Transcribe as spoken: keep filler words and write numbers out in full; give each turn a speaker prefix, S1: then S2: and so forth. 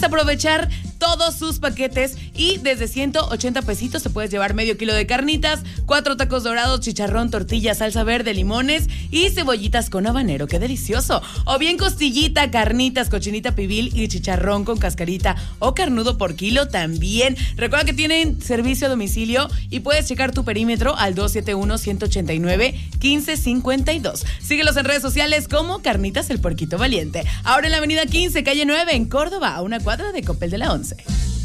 S1: aprovechar todos sus paquetes y desde ciento ochenta pesitos te puedes llevar medio kilo de carnitas, cuatro tacos dorados, chicharrón, tortilla, salsa verde, limones y cebollitas con habanero. ¡Qué delicioso! O bien costillita, carnitas, cochinita pibil y chicharrón con cascarita o carnudo por kilo también. Recuerda que tienen servicio a domicilio y puedes checar tu perímetro al dos siete uno, uno ocho nueve, uno cinco cinco dos. Síguelos en redes sociales como Carnitas el Porquito Valiente. Ahora en la avenida quince, calle nueve, en Córdoba, a una cuadra de Copel de la once.